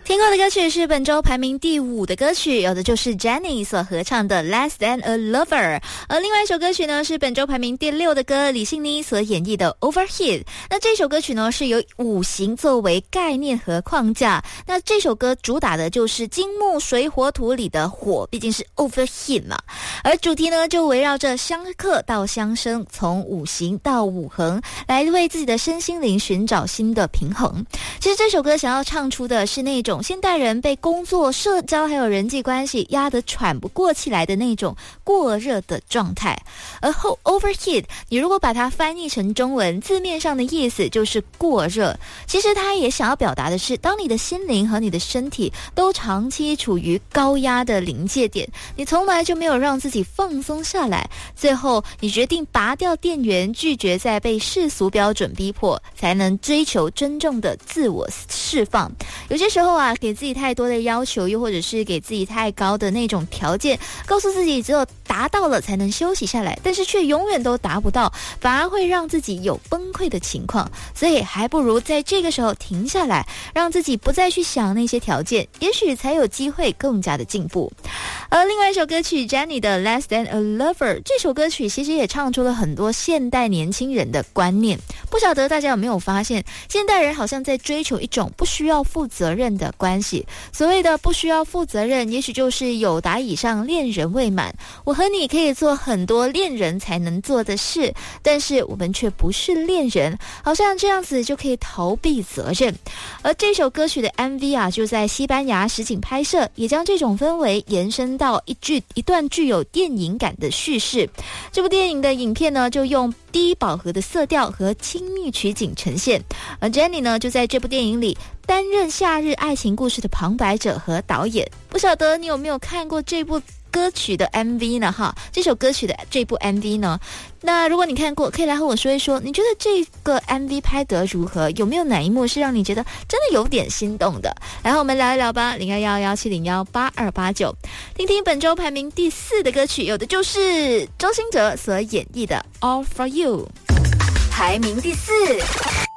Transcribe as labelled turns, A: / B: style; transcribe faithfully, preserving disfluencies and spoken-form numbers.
A: 听过的歌曲是本周排名第五的歌曲，有的就是 Jennie 所合唱的 Less Than a Lover， 而另外一首歌曲呢是本周排名第六的歌，李信妮所演绎的 Overheat。 那这首歌曲呢是由五行作为概念和框架，那这首歌主打的就是金木水火土里的火，毕竟是 Overheat 嘛，而主题呢就围绕着相克到相生，从五行到五行，来为自己的身心灵寻找新的平衡。其实这首歌想要唱出的是那种现代人被工作、社交还有人际关系压得喘不过气来的那种过热的状态。而后 overheat 你如果把它翻译成中文，字面上的意思就是过热，其实它也想要表达的是，当你的心灵和你的身体都长期处于高压的临界点，你从来就没有让自己放松下来，最后你决定拔掉电源，拒绝再被世俗标准逼迫，才能追求真正的自我释放。有些时候啊，给自己太多的要求，又或者是给自己太高的那种条件，告诉自己只有达到了才能休息下来，但是却永远都达不到，反而会让自己有崩溃的情况。所以还不如在这个时候停下来，让自己不再去想那些条件，也许才有机会更加的进步。而另外一首歌曲 Jennie 的 Less Than a Lover， 这首歌曲其实也唱出了很多现代年轻人的观念。不晓得大家有没有发现，现代人好像在追求一种不需要负责任的关系。所谓的不需要负责任，也许就是友达以上恋人未满，我和你可以做很多恋人才能做的事，但是我们却不是恋人，好像这样子就可以逃避责任。而这首歌曲的 M V 啊，就在西班牙实景拍摄，也将这种氛围延伸到一句一段具有电影感的叙事。这部电影的影片呢，就用低饱和的色调和亲密取景呈现，而 Jennie 呢，就在这部电影里担任夏日爱情故事的旁白者和导演。不晓得你有没有看过这部歌曲的 M V 呢？哈，这首歌曲的这部 M V 呢，那如果你看过，可以来和我说一说，你觉得这个 M V 拍得如何？有没有哪一幕是让你觉得真的有点心动的？然后我们聊一聊吧，零二幺幺七零幺八二八九，听听本周排名第四的歌曲，有的就是周兴哲所演绎的 All for You， 排名第四。